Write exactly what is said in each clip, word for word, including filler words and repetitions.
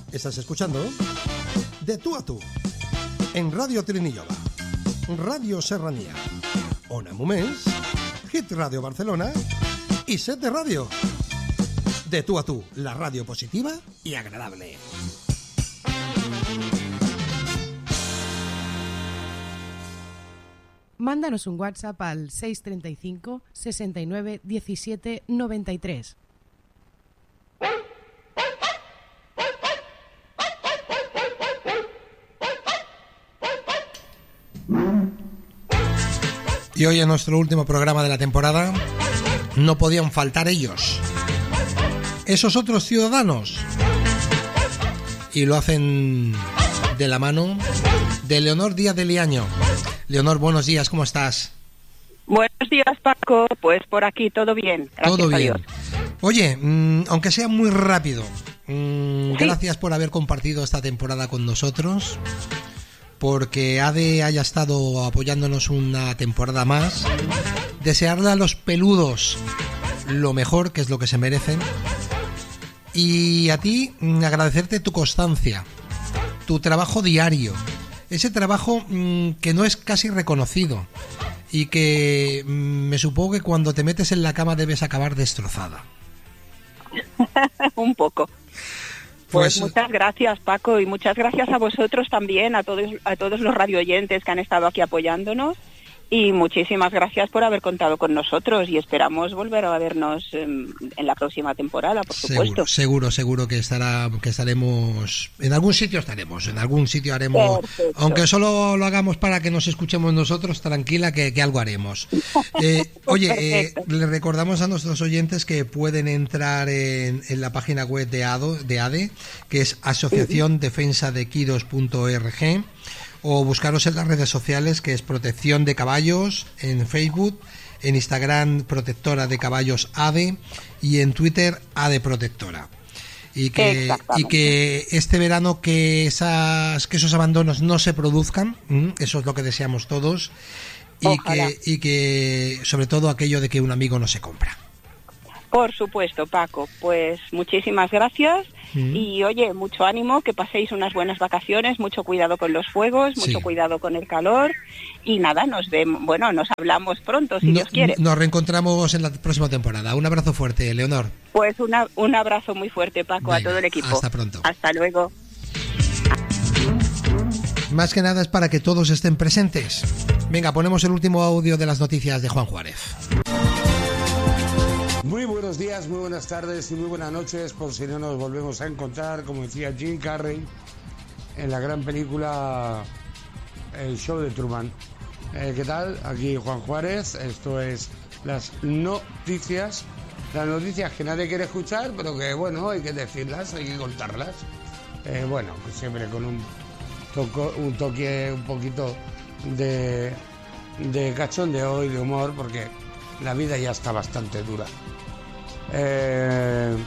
Estás escuchando De Tú a Tú en Radio Trinillova, Radio Serranía, Ona Moments, Hit Radio Barcelona y Set de Radio. De Tú a Tú, la radio positiva y agradable. Mándanos un WhatsApp al seis treinta y cinco, sesenta y nueve, diecisiete, noventa y tres. Y hoy en nuestro último programa de la temporada no podían faltar ellos, esos otros ciudadanos, y lo hacen de la mano de Leonor Díaz de Liaño. Leonor, buenos días, ¿cómo estás? Buenos días, Paco. Pues por aquí todo bien, gracias todo bien. a Dios. Oye, mmm, aunque sea muy rápido, mmm, sí. Gracias por haber compartido esta temporada con nosotros, porque Ade haya estado apoyándonos una temporada más. Desearle a los peludos lo mejor, que es lo que se merecen, y a ti agradecerte tu constancia, tu trabajo diario, ese trabajo mmm, que no es casi reconocido y que mmm, me supongo que cuando te metes en la cama debes acabar destrozada. Un poco. Pues, pues muchas gracias, Paco, y muchas gracias a vosotros también, a todos a todos los radioyentes que han estado aquí apoyándonos, y muchísimas gracias por haber contado con nosotros, y esperamos volver a vernos en, en la próxima temporada, por seguro, supuesto. Seguro, seguro que estará, que estaremos, en algún sitio estaremos, en algún sitio haremos, perfecto. Aunque solo lo hagamos para que nos escuchemos nosotros, tranquila que, que algo haremos. Eh, oye, eh, le recordamos a nuestros oyentes que pueden entrar en, en la página web de, ADO, de ADE, que es asociación defensa de quiros punto org, o buscaros en las redes sociales, que es Protección de Caballos, en Facebook, en Instagram Protectora de Caballos ADE, y en Twitter ADE Protectora. Y que, y que este verano que esas que esos abandonos no se produzcan, eso es lo que deseamos todos, y que, y que sobre todo aquello de que un amigo no se compra. Por supuesto, Paco, pues muchísimas gracias. Mm. Y oye, mucho ánimo, que paséis unas buenas vacaciones, mucho cuidado con los fuegos, mucho sí. cuidado con el calor, y nada, nos vemos, bueno, nos hablamos pronto, si no, Dios quiere. Nos reencontramos en la próxima temporada. Un abrazo fuerte, Leonor. Pues una, un abrazo muy fuerte, Paco. Venga, a todo el equipo. Hasta pronto. Hasta luego. Más que nada es para que todos estén presentes. Venga, ponemos el último audio de las noticias de Juan Juárez. Muy buenos días, muy buenas tardes y muy buenas noches, por si no nos volvemos a encontrar, como decía Jim Carrey en la gran película El show de Truman. Eh, ¿Qué tal? Aquí Juan Juárez, esto es las noticias, las noticias que nadie quiere escuchar, pero que bueno, hay que decirlas, hay que contarlas. Eh, bueno, pues siempre con un, toco, un toque un poquito de, de cachondeo y de humor, porque la vida ya está bastante dura. Eh,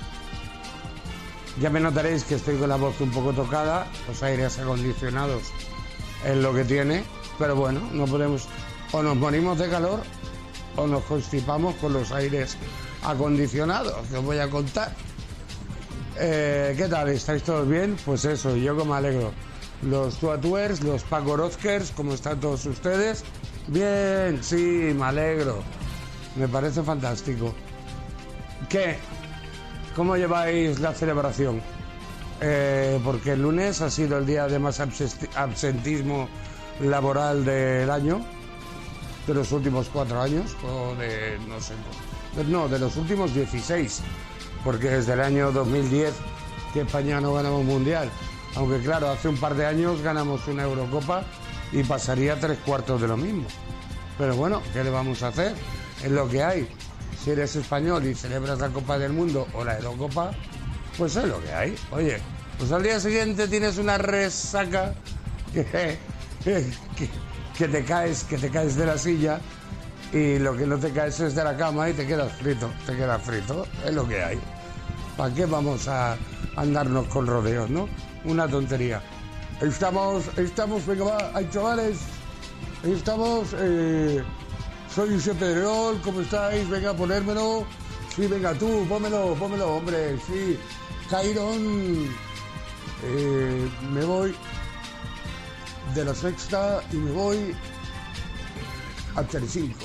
ya me notaréis que estoy con la voz un poco tocada, los aires acondicionados es lo que tiene, pero bueno, no podemos, o nos morimos de calor o nos constipamos con los aires acondicionados, que os voy a contar. Eh, ¿Qué tal? ¿Estáis todos bien? Pues eso, yo como me alegro. Los Tuatuers, los Paco Rozkers, ¿cómo están todos ustedes? Bien, sí, me alegro. Me parece fantástico. ¿Qué? ¿Cómo lleváis la celebración? Eh, porque el lunes ha sido el día de más absentismo laboral del año, de los últimos cuatro años, o de, no sé, no, de los últimos dieciséis, porque desde el año dos mil diez que España no ganamos mundial. Aunque claro, hace un par de años ganamos una Eurocopa y pasaría tres cuartos de lo mismo. Pero bueno, ¿qué le vamos a hacer? Es lo que hay. Si eres español y celebras la Copa del Mundo o la Eurocopa, pues es lo que hay. Oye, pues al día siguiente tienes una resaca que, que, que te caes, que te caes de la silla, y lo que no te caes es de la cama y te quedas frito, te quedas frito, es lo que hay. ¿Para qué vamos a andarnos con rodeos, no? Una tontería. Estamos, estamos, venga va, hay chavales, estamos... Eh, Soy José Pedrerol, ¿cómo estáis? Venga, ponérmelo. Sí, venga tú, pónmelo, pónmelo, hombre, sí. Cairon, eh, me voy de la Sexta y me voy a Telecinco.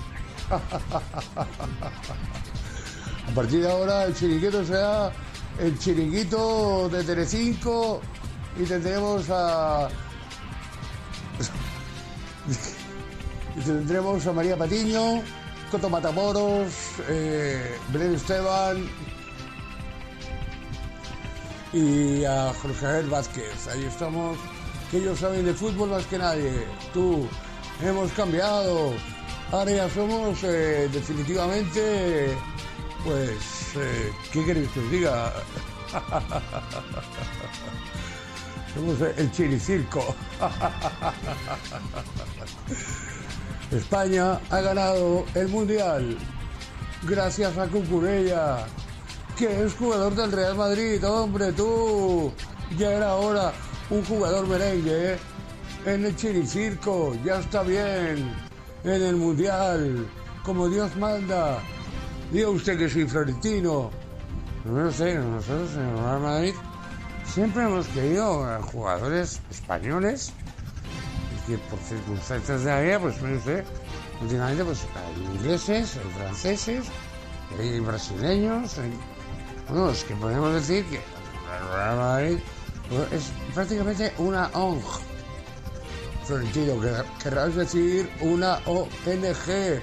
A partir de ahora el chiringuito será el chiringuito de Telecinco y tendremos a y tendremos a María Patiño, Coto Matamoros, eh, Belén Esteban y a Jorge Javier Vázquez. Ahí estamos, que ellos saben de fútbol más que nadie. Tú, hemos cambiado. Ahora ya somos eh, definitivamente, pues, eh, ¿qué queréis que os diga? Somos el Chiricirco. España ha ganado el Mundial gracias a Cucurella, que es jugador del Real Madrid. Hombre, tú, ya era hora un jugador merengue, ¿eh? En el Chiricirco, ya está bien. En el Mundial, como Dios manda. Diga usted que soy florentino. No sé, nosotros en el Real Madrid siempre hemos querido a jugadores españoles y que por circunstancias de la vida, pues no sé, últimamente pues hay ingleses, hay franceses, hay brasileños, hay... bueno, es que podemos decir que el Real Madrid es prácticamente una O N G. Florentino, que querrás decir una O N G.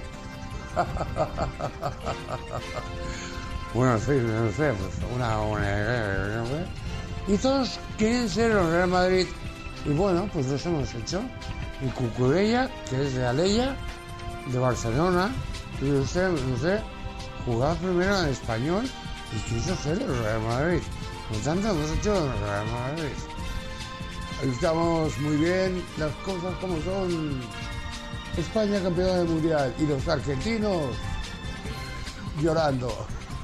Bueno, sí, no sé, pues una O N G, ¿no? Y todos quieren ser el Real Madrid. Y bueno, pues los hemos hecho. Y Cucurella, que es de Alella, de Barcelona, y usted, no sé, jugaba primero en español y quiso ser el Real Madrid. Por tanto, hemos hecho el Real Madrid. Ahí estamos muy bien, las cosas como son. España campeona del Mundial y los argentinos llorando.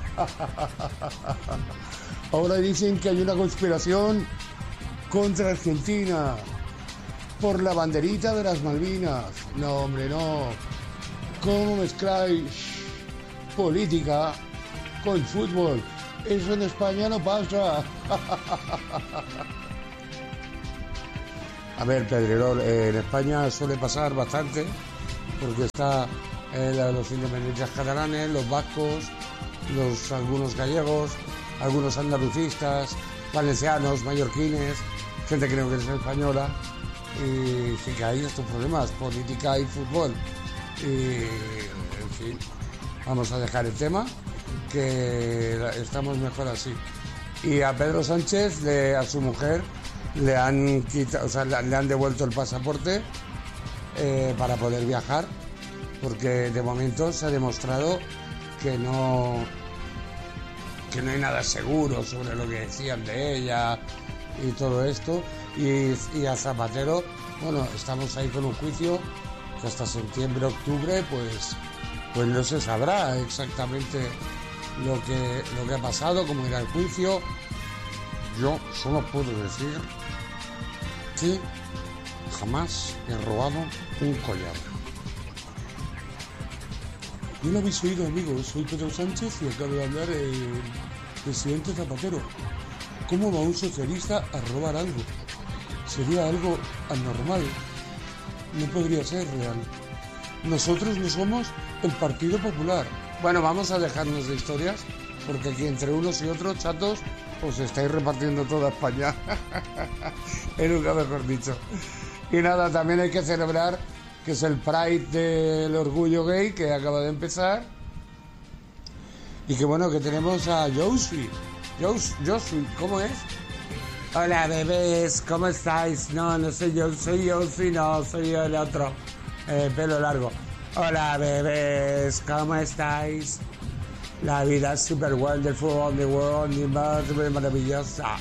Ahora dicen que hay una conspiración contra Argentina por la banderita de las Malvinas. No, hombre, no. ¿Cómo mezcláis política con fútbol? Eso en España no pasa. A ver, Pedrerol, eh, en España suele pasar bastante, porque está eh, los independentistas catalanes, los vascos, los algunos gallegos, algunos andalucistas, valencianos, mallorquines, gente que creo que es española, y sí que hay estos problemas, política y fútbol. Y, en fin, vamos a dejar el tema, que estamos mejor así. Y a Pedro Sánchez, de, a su mujer, le han quitado, o sea, le han devuelto el pasaporte eh, para poder viajar, porque de momento se ha demostrado que no que no hay nada seguro sobre lo que decían de ella y todo esto. Y, y a Zapatero, bueno, estamos ahí con un juicio que hasta septiembre, octubre, pues pues no se sabrá exactamente lo que lo que ha pasado, cómo irá el juicio. Yo solo puedo decir que jamás he robado un collar. No lo habéis oído, amigos. Soy Pedro Sánchez y acabo de hablar el presidente Zapatero. ¿Cómo va un socialista a robar algo? Sería algo anormal. No podría ser real. Nosotros no somos el Partido Popular. Bueno, vamos a dejarnos de historias, porque aquí entre unos y otros chatos os estáis repartiendo toda España. Es nunca mejor dicho. Y nada, también hay que celebrar que es el Pride del Orgullo Gay, que acaba de empezar. Y que bueno, que tenemos a Josie. Josie, ¿cómo es? Hola, bebés, ¿cómo estáis? No, no soy yo, soy Josie, no, soy yo el otro. Eh, pelo largo. Hola, bebés, ¿cómo estáis? La vida es super wonderful on the world, ni más super maravillosa.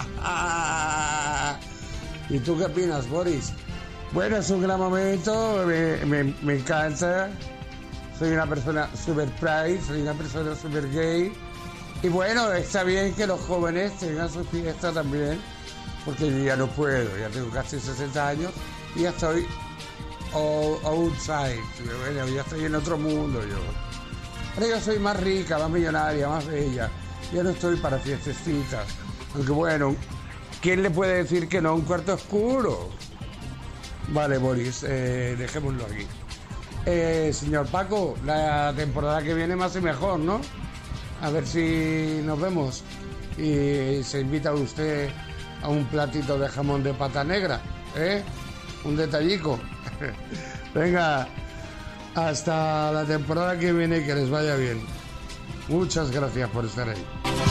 ¿Y tú qué opinas, Boris? Bueno, es un gran momento, me, me, me encanta. Soy una persona super pride, soy una persona super gay. Y bueno, está bien que los jóvenes tengan su fiesta también, porque yo ya no puedo, ya tengo casi sesenta años y ya estoy all, outside, bueno, ya estoy en otro mundo yo. Ahora yo soy más rica, más millonaria, más bella. Ya no estoy para fiestecitas. Aunque bueno, ¿quién le puede decir que no a un cuarto oscuro? Vale, Boris, eh, dejémoslo aquí. Eh, señor Paco, la temporada que viene más y mejor, ¿no? A ver si nos vemos y se invita usted a un platito de jamón de pata negra, ¿eh? Un detallico. Venga, hasta la temporada que viene, que les vaya bien. Muchas gracias por estar ahí.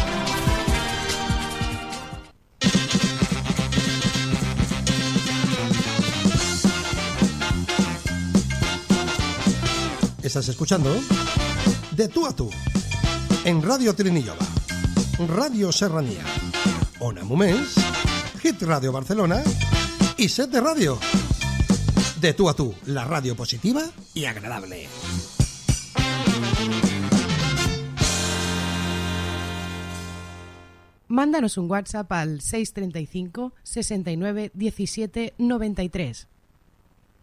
Estás escuchando De Tú a Tú en Radio Trinillova, Radio Serranía, Ona Moments, Hit Radio Barcelona y Set de Radio. De Tú a Tú, la radio positiva y agradable. Mándanos un WhatsApp al seis treinta y cinco, sesenta y nueve, diecisiete, noventa y tres.